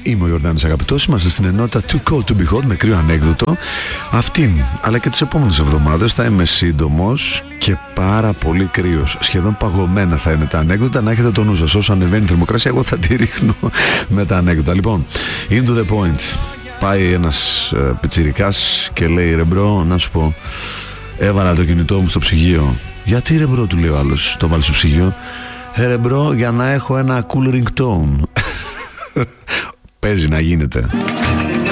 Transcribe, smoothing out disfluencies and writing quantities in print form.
Είμαι ο Ιορδάνης Αγαπητός. Είμαστε στην ενότητα Too Cold to Be Hot με κρύο ανέκδοτο. Αυτήν αλλά και τις επόμενες εβδομάδες θα είμαι σύντομος και πάρα πολύ κρύος. Σχεδόν παγωμένα θα είναι τα ανέκδοτα. Να έχετε το νου σας. Όσο ανεβαίνει η θερμοκρασία, εγώ θα τη ρίχνω με τα ανέκδοτα. Λοιπόν, into the point. Πάει ένας πιτσιρικάς και λέει: ρε μπρο, να σου πω, έβαλα το κινητό μου στο ψυγείο. Γιατί ρε μπρο, του λέει ο άλλος, το βάλει στο ψυγείο? Ρε μπρο, για να έχω ένα cool ringtone. Παίζει να γίνεται.